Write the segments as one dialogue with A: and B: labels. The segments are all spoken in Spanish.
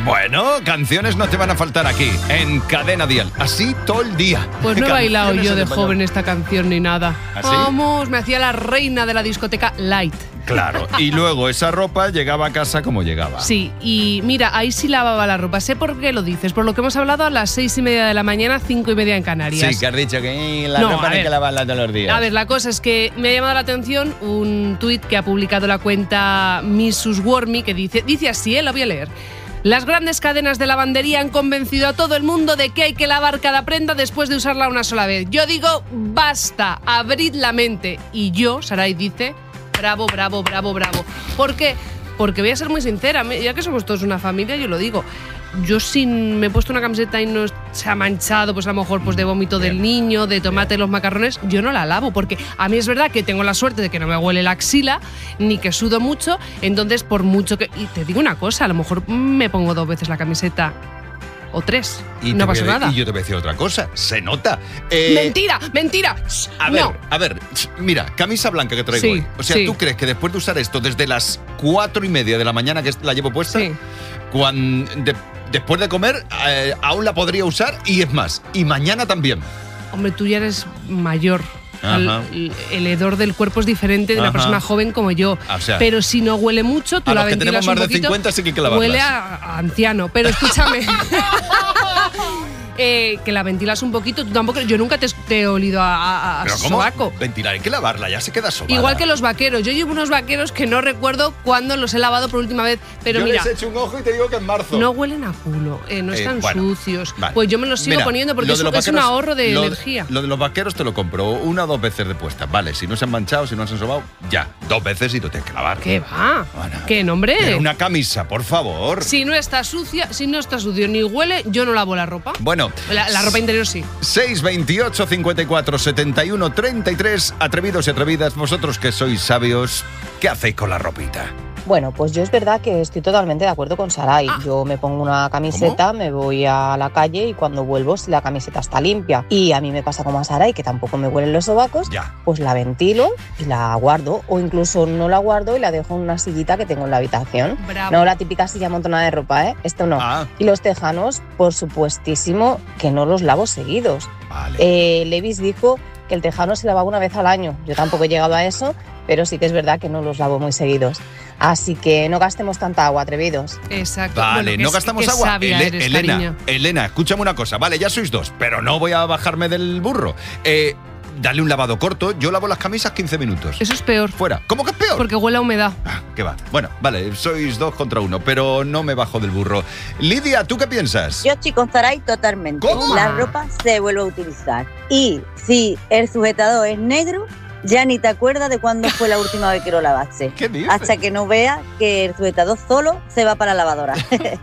A: Bueno, canciones no te van a faltar aquí, en Cadena Dial. Así todo el día.
B: Pues no he bailado yo de joven esta canción ni nada.
A: ¿Ah, sí?
B: Vamos, me hacía la reina de la discoteca Light.
A: Claro, y luego esa ropa llegaba a casa como llegaba.
B: Sí, y mira, ahí sí lavaba la ropa. Sé por qué lo dices, por lo que hemos hablado a las 6:30 de la mañana, 5:30 en Canarias.
A: Sí, que has dicho que la ropa hay que lavarla todos los días.
B: A ver, la cosa es que me ha llamado la atención un tuit que ha publicado la cuenta Mrs. Wormy que dice así, lo voy a leer. Las grandes cadenas de lavandería han convencido a todo el mundo de que hay que lavar cada prenda después de usarla una sola vez. Yo digo, basta, abrid la mente. Y yo, Saray dice, bravo, bravo, bravo, bravo. ¿Por qué? Porque voy a ser muy sincera, ya que somos todos una familia, yo lo digo. Yo si me he puesto una camiseta y no se ha manchado, pues a lo mejor pues de vómito del niño, de tomate en los macarrones, yo no la lavo, porque a mí es verdad que tengo la suerte de que no me huele la axila, ni que sudo mucho, entonces por mucho que... Y te digo una cosa, a lo mejor me pongo 2 veces la camiseta o 3, y no pasa nada.
A: Y yo te voy a decir otra cosa, se nota.
B: ¡Mentira! ¡Mentira!
A: A ver, mira, camisa blanca que traigo hoy. O sea, ¿tú crees que después de usar esto desde las 4:30 de la mañana que la llevo puesta, después de comer aún la podría usar? Y es más, y mañana también.
B: Hombre, tú ya eres mayor. El hedor del cuerpo es diferente de una persona joven como yo. O sea, pero si no huele mucho, tú la ventilas un poquito. A los que tenemos más de 50 sí que hay que lavarlas. Huele a anciano. Pero escúchame. Que la ventilas un poquito, tú tampoco. Yo nunca te he olido a sobaco.
A: Ventilar, hay que lavarla, ya se queda sobada.
B: Igual que los vaqueros. Yo llevo unos vaqueros que no recuerdo cuándo los he lavado por última vez. Pero
A: yo
B: mira,
A: les echo un ojo y te digo que en marzo.
B: No huelen a culo, no están sucios. Vale. Pues yo me los sigo poniendo porque eso es un ahorro de energía.
A: Lo de los vaqueros te lo compro 1 o 2 veces de puesta. Vale, si no se han manchado, si no se han sobado, ya, 2 veces y lo tienes que lavar.
B: ¿Qué va? Bueno, ¿qué nombre?
A: Pero una camisa, por favor.
B: Si no está sucia, si no está sucio ni huele, yo no lavo la ropa.
A: Bueno.
B: La ropa interior sí.
A: 628 54 71 33. Atrevidos y atrevidas, vosotros que sois sabios, ¿qué hacéis con la ropita?
C: Bueno, pues yo es verdad que estoy totalmente de acuerdo con Saray. Yo me pongo una camiseta, me voy a la calle y cuando vuelvo, si la camiseta está limpia y a mí me pasa como a Saray, que tampoco me huelen los sobacos, pues la ventilo y la guardo, o incluso no la guardo y la dejo en una sillita que tengo en la habitación.
B: Bravo.
C: No la típica silla amontonada de ropa, ¿eh? Esto no. Y los tejanos, por supuestísimo que no los lavo seguidos.
A: Vale.
C: Levis dijo que el tejano se lavaba una vez al año. Yo tampoco he llegado a eso, pero sí que es verdad que no los lavo muy seguidos. Así que no gastemos tanta agua, atrevidos.
B: Exacto.
A: Vale,
B: bueno,
A: no gastamos agua.
B: Sabia eres,
A: Elena, escúchame una cosa. Vale, ya sois 2, pero no voy a bajarme del burro. Dale un lavado corto. Yo lavo las camisas 15 minutos.
B: Eso es peor.
A: Fuera. ¿Cómo que es peor?
B: Porque huele a humedad.
A: ¿Qué va? Bueno, vale, sois 2 contra 1, pero no me bajo del burro. Lidia, ¿tú qué piensas?
D: Yo estoy con Saray totalmente.
A: ¿Cómo?
D: La ropa se vuelve a utilizar. Y si el sujetador es negro, ya ni te acuerdas de cuándo fue la última vez que lo lavaste.
A: ¿Qué dices?
D: Hasta que no veas que el sujetador solo se va para la lavadora.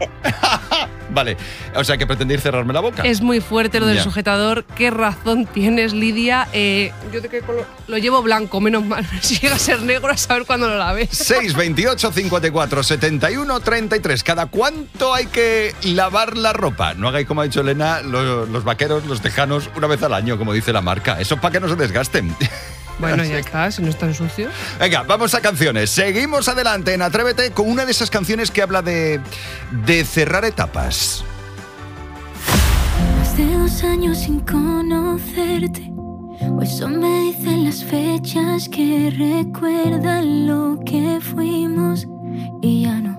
A: Vale, o sea que pretendéis cerrarme la boca.
B: Es muy fuerte lo del sujetador. ¿Qué razón tienes, Lidia? Yo de qué color lo llevo blanco, menos mal. Si llega a ser negro, a saber cuándo lo laves.
A: 628 54 71 33. ¿Cada cuánto hay que lavar la ropa? No hagáis como ha dicho Elena, los vaqueros, los tejanos, una vez al año, como dice la marca. Eso es para que no se desgasten.
B: Bueno, ya está, si no es tan sucio.
A: Venga, vamos a canciones. Seguimos adelante en Atrévete con una de esas canciones que habla de cerrar etapas.
E: Más de 2 años sin conocerte, o eso me dicen las fechas que recuerdan lo que fuimos y ya no